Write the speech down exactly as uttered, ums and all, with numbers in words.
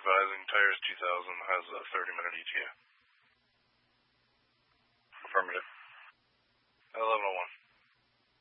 advising Tires two thousand has a thirty minute E T A.